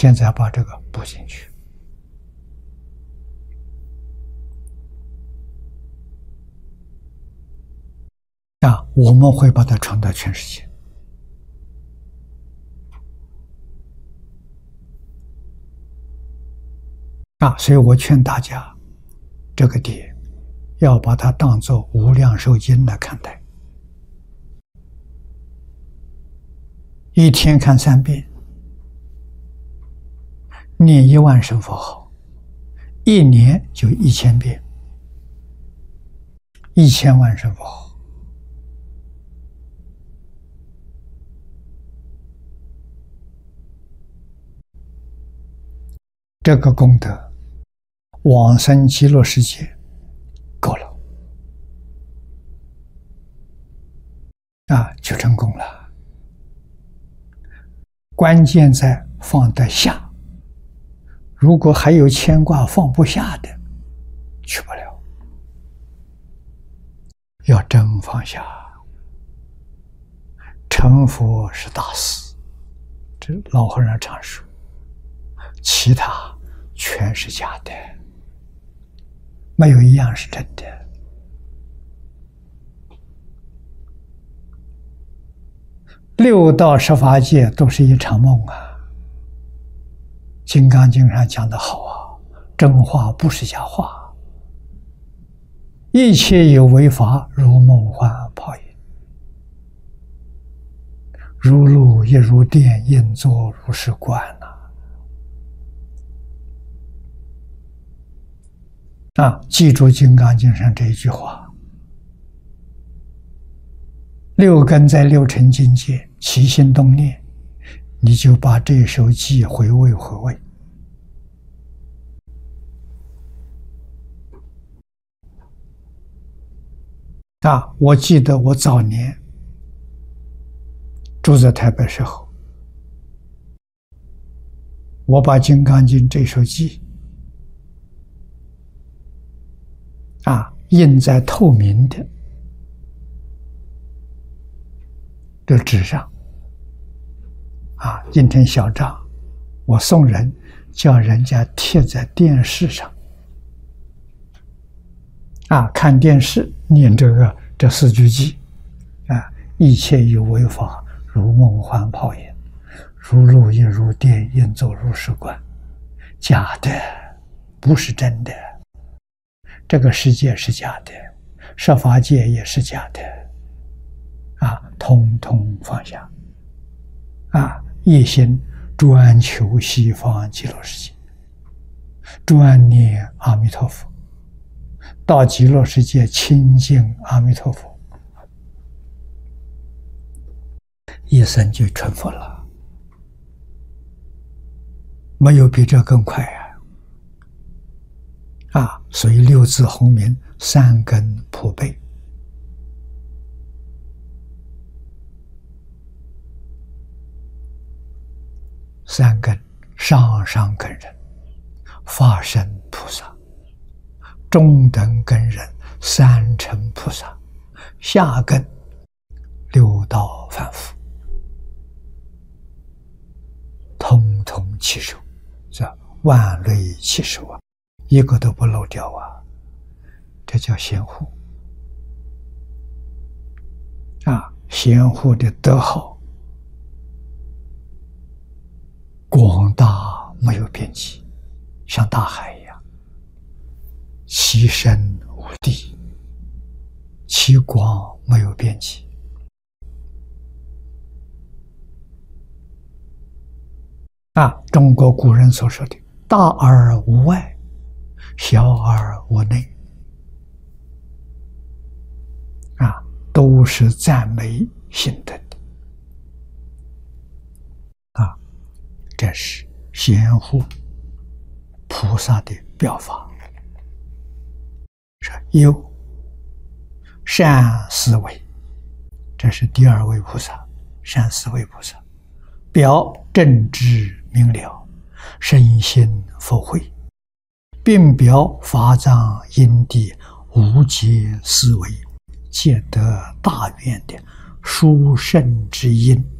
现在把这个补进去。我们会把它传到全世界。所以我劝大家，这个碟要把它当作无量寿经来看待，一天看3遍，念10000声佛号，1年就1000遍，1000万声佛号。这个功德往生极乐世界够了就成功了。关键在放得下，如果还有牵挂放不下的，去不了。要真放下，成佛是大事，这老和尚常说，其他全是假的，没有一样是真的。六道十法界都是一场梦啊！《金刚经》上讲得好啊，真话不是假话，一切有为法，如梦幻泡影，如露亦如电，应作如是观记住《金刚经》上这一句话：6根在6尘境界起心动念，你就把这首偈回味回味。我记得我早年住在台北时候，我把《金刚经》这首偈印在透明的这纸上印成小张，我送人，叫人家贴在电视上看电视念这4句偈一切有为法，如梦幻泡影，如露亦如电，应作如是观。假的，不是真的。这个世界是假的，十法界也是假的通通放下一心专求西方极乐世界，专念阿弥陀佛，到极乐世界亲近阿弥陀佛，一生就成佛了，没有比这更快所以六字洪名，3根普被。3根：上上根人、法身菩萨；中等根人、三乘菩萨；下根六道凡夫，通通齐收，这万类齐收一个都不漏掉这叫贤护贤护的德号广大没有边际，像大海一样，其深无底，其广没有边际中国古人所说的大而无外，小而无内都是赞美心德的这是贤护菩萨的表法。有善思维，这是第2位菩萨，善思维菩萨。表正知明了，身心佛慧，并表法藏因地无界思维，皆得大愿的殊胜之因，